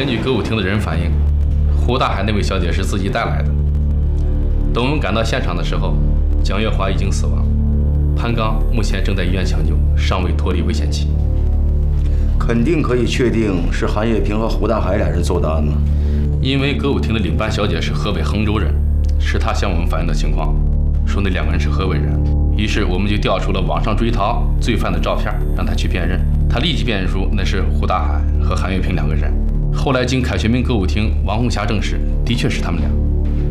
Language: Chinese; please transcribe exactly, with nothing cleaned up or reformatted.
根据歌舞厅的人反映，胡大海那位小姐是自己带来的。等我们赶到现场的时候，蒋月华已经死亡，潘刚目前正在医院抢救，尚未脱离危险期。 肯定可以确定是韩月平和胡大海俩人做的案吗？ 因为歌舞厅的领班小姐是河北衡州人，是她向我们反映的情况，说那两个人是何伟人。于是我们就调出了网上追逃罪犯的照片，让他去辨认。他立即辨认出那是胡大海和韩月平两个人。后来经凯旋宾歌舞厅王红霞证实，的确是他们俩。